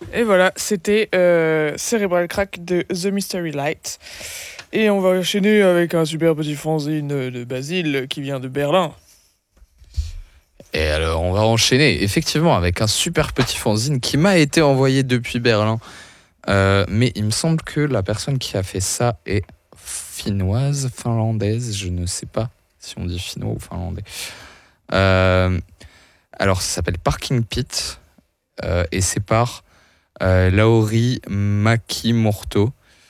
Et voilà, c'était Cerebral Crack de The Mystery Light. Et on va enchaîner avec un super petit fanzine de Basile qui vient de Berlin. Et alors, on va enchaîner effectivement avec un super petit fanzine qui m'a été envoyé depuis Berlin. Mais il me semble que la personne qui a fait ça est finnoise, finlandaise, je ne sais pas si on dit finnois ou finlandais. Alors, ça s'appelle Parking Pit et c'est par Lauri Mäkimurto.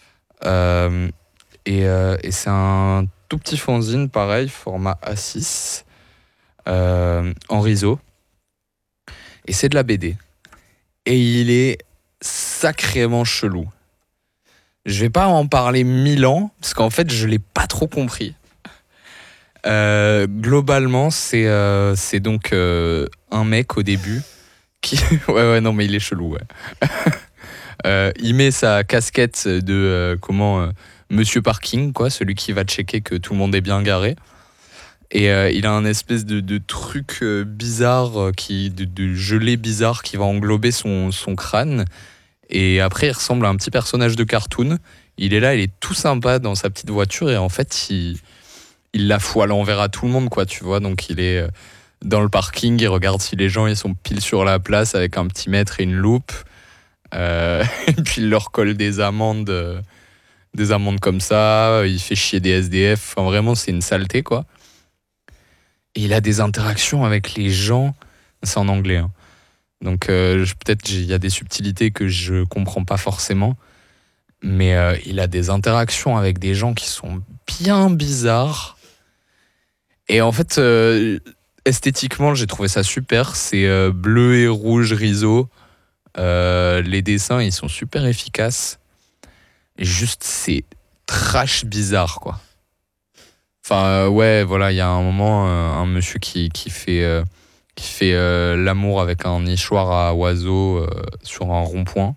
Et c'est un tout petit fanzine, pareil, format A6, en riso. Et c'est de la BD. Et il est sacrément chelou. Je vais pas en parler 1000 ans, parce qu'en fait, je l'ai pas trop compris. Globalement, c'est donc un mec au début qui... ouais, non, mais il est chelou, ouais. Il met sa casquette de Monsieur Parking, quoi, celui qui va checker que tout le monde est bien garé. Et il a un espèce de truc bizarre, de gelée bizarre qui va englober son crâne. Et après, il ressemble à un petit personnage de cartoon. Il est là, il est tout sympa dans sa petite voiture. Et en fait, il la fout à l'envers à tout le monde, quoi, tu vois. Donc, il est dans le parking, il regarde si les gens ils sont pile sur la place avec un petit mètre et une loupe. Et puis, il leur colle des amendes comme ça. Il fait chier des SDF. Enfin, vraiment, c'est une saleté, quoi. Et il a des interactions avec les gens. C'est en anglais, hein. Donc peut-être il y a des subtilités que je comprends pas forcément. Mais il a des interactions avec des gens qui sont bien bizarres. Et en fait, esthétiquement, j'ai trouvé ça super. C'est bleu et rouge riso. Les dessins, ils sont super efficaces. Et juste, c'est trash bizarre, quoi. Enfin, ouais, voilà, il y a un moment, un monsieur qui fait l'amour avec un nichoir à oiseaux sur un rond-point.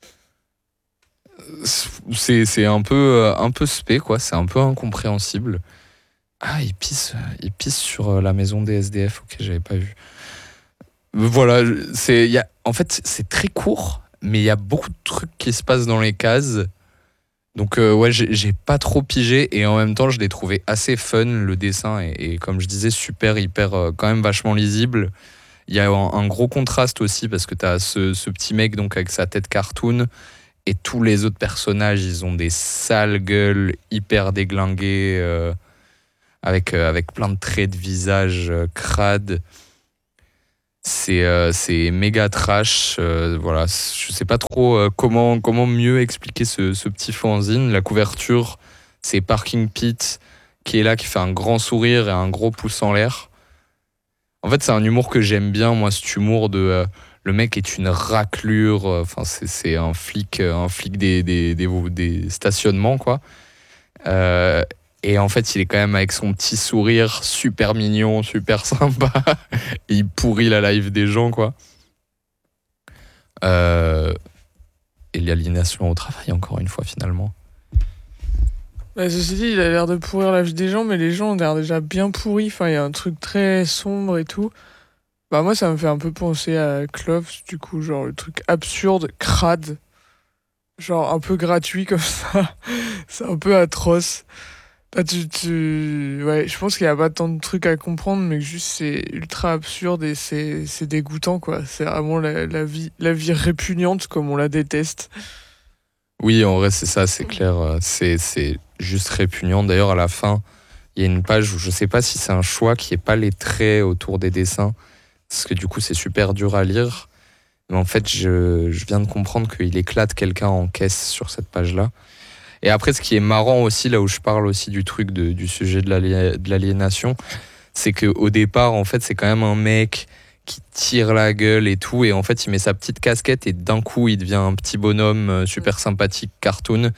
C'est un peu spé, quoi. C'est un peu incompréhensible. Ah, il pisse sur la maison des SDF. Ok, j'avais pas vu. Voilà, en fait, c'est très court, mais il y a beaucoup de trucs qui se passent dans les cases. Donc ouais, j'ai pas trop pigé et en même temps je l'ai trouvé assez fun, le dessin et comme je disais super hyper quand même vachement lisible. Il y a un gros contraste aussi parce que t'as ce petit mec donc avec sa tête cartoon et tous les autres personnages ils ont des sales gueules hyper déglinguées avec plein de traits de visage crades. C'est méga trash. Voilà, je sais pas trop comment mieux expliquer ce petit fanzine. La couverture, c'est Parking Pit qui est là, qui fait un grand sourire et un gros pouce en l'air. En fait, c'est un humour que j'aime bien, moi, cet humour de le mec est une raclure. Enfin, c'est un flic des stationnements, quoi. Euh, et en fait, il est quand même avec son petit sourire super mignon, super sympa. Il pourrit la life des gens, quoi. Euh, et l'aliénation au travail, encore une fois, finalement. Bah, ceci dit, il a l'air de pourrir la vie des gens, mais les gens ont l'air déjà bien pourris. Enfin, il y a un truc très sombre et tout. Bah, moi, ça me fait un peu penser à Cloves, du coup, genre le truc absurde, crade. Genre un peu gratuit comme ça. C'est un peu atroce. Bah, ouais, je pense qu'il n'y a pas tant de trucs à comprendre, mais que juste c'est ultra absurde et c'est dégoûtant, quoi. C'est vraiment la vie répugnante comme on la déteste. Oui, en vrai, c'est ça, c'est clair. C'est juste répugnant. D'ailleurs, à la fin, il y a une page où je sais pas si c'est un choix qui est pas les traits autour des dessins, parce que du coup, c'est super dur à lire. Mais en fait, je viens de comprendre qu'il éclate quelqu'un en caisse sur cette page-là. Et après, ce qui est marrant aussi, là où je parle aussi du truc du sujet de l'aliénation, c'est qu'au départ, en fait, c'est quand même un mec qui tire la gueule et tout. Et en fait, il met sa petite casquette et d'un coup, il devient un petit bonhomme super sympathique, cartoon.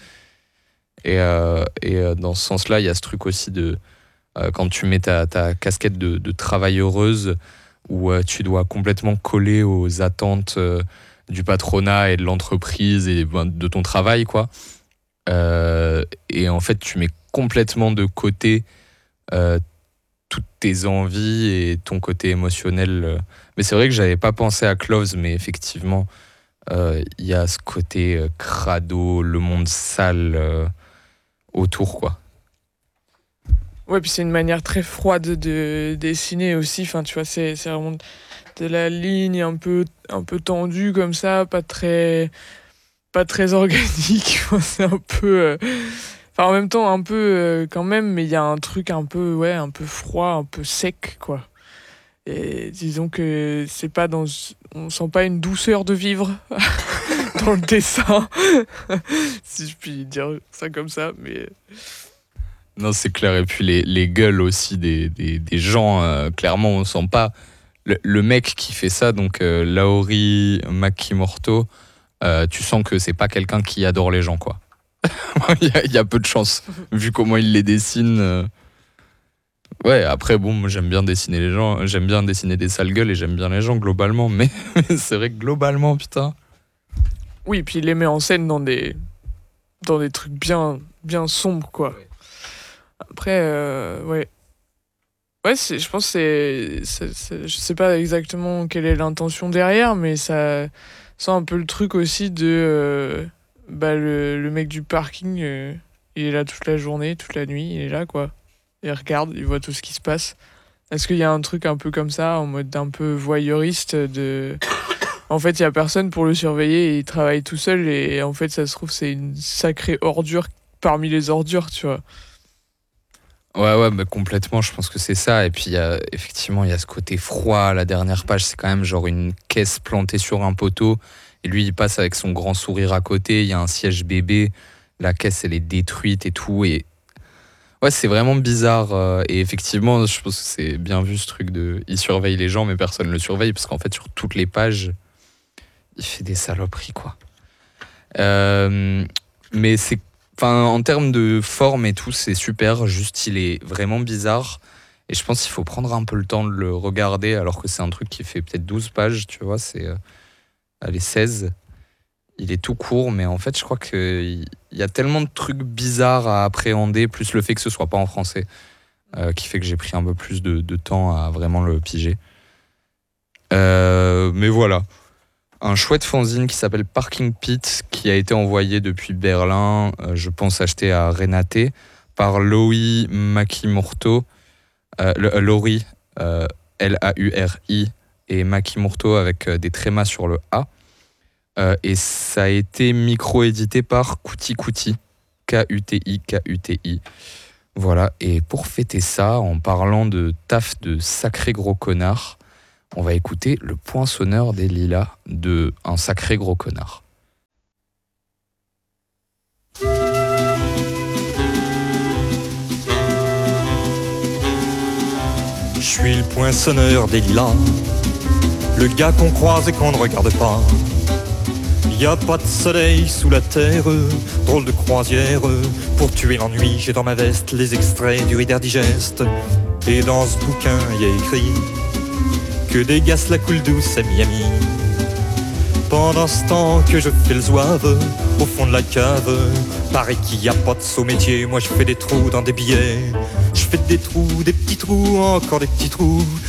Et dans ce sens-là, il y a ce truc aussi de quand tu mets ta casquette de travailleuse où tu dois complètement coller aux attentes du patronat et de l'entreprise et ben, de ton travail, quoi. Et en fait, tu mets complètement de côté euh, toutes tes envies et ton côté émotionnel. Mais c'est vrai que j'avais pas pensé à Cloves, mais effectivement, Il y a ce côté crado, le monde sale autour, quoi. Ouais, puis c'est une manière très froide de dessiner aussi. Enfin, tu vois, c'est vraiment de la ligne un peu tendue comme ça, pas très organique. Enfin, c'est un peu. Enfin, en même temps, un peu quand même, mais il y a un truc un peu, ouais, un peu froid, un peu sec, quoi. Et disons que c'est pas dans. On sent pas une douceur de vivre dans le dessin, si je puis dire ça comme ça, mais. Non, c'est clair. Et puis les gueules aussi des gens, clairement, on sent pas. Le mec qui fait ça, donc Laori Makimorto, tu sens que c'est pas quelqu'un qui adore les gens, quoi. Il y a peu de chance, vu comment il les dessine. Ouais, après, bon, moi j'aime bien dessiner les gens, j'aime bien dessiner des sales gueules et j'aime bien les gens globalement, mais c'est vrai que globalement, putain. Oui, puis il les met en scène dans des trucs bien sombres, quoi. Après, ouais. Ouais, je pense que je sais pas exactement quelle est l'intention derrière, mais ça sent un peu le truc aussi de. Bah, le mec du parking, il est là toute la journée, toute la nuit, il est là, quoi. Il regarde, il voit tout ce qui se passe. Est-ce qu'il y a un truc un peu comme ça, en mode un peu voyeuriste de. En fait, il y a personne pour le surveiller et il travaille tout seul, et en fait, ça se trouve, c'est une sacrée ordure parmi les ordures, tu vois. Ouais, bah, complètement, je pense que c'est ça. Et puis, effectivement, il y a ce côté froid. La dernière page, c'est quand même genre une caisse plantée sur un poteau. Et lui, il passe avec son grand sourire à côté. Il y a un siège bébé. La caisse, elle est détruite et tout. Et ouais, c'est vraiment bizarre. Et effectivement, je pense que c'est bien vu ce truc de. Il surveille les gens, mais personne ne le surveille. Parce qu'en fait, sur toutes les pages, il fait des saloperies, quoi. Mais c'est. Enfin, en termes de forme et tout, c'est super. Juste, il est vraiment bizarre. Et je pense qu'il faut prendre un peu le temps de le regarder, alors que c'est un truc qui fait peut-être 12 pages, tu vois. Allez, 16. Il est tout court, mais en fait, je crois qu'il y a tellement de trucs bizarres à appréhender, plus le fait que ce soit pas en français, qui fait que j'ai pris un peu plus de temps à vraiment le piger. Mais voilà. Un chouette fanzine qui s'appelle Parking Pit, qui a été envoyé depuis Berlin, je pense acheté à Renate, par Lauri Makimorto, Lauri, Lauri, et Makimorto avec des trémas sur le A. Et ça a été micro-édité par Kuti Kuti, Kuti. Voilà, et pour fêter ça, en parlant de taf de sacré gros connard, on va écouter Le Poinçonneur des Lilas de Un sacré gros connard. Je suis le poinçonneur des lilas, le gars qu'on croise et qu'on ne regarde pas. Y a pas de soleil sous la terre, drôle de croisière. Pour tuer l'ennui, j'ai dans ma veste les extraits du Reader Digest. Et dans ce bouquin, y a écrit que des gaz la coule douce à Miami. Pendant ce temps que je fais le zouave au fond de la cave, paraît qu'il y a pas de saut métier. Moi je fais des trous dans des billets. Je fais des trous, des petits trous, encore des petits trous.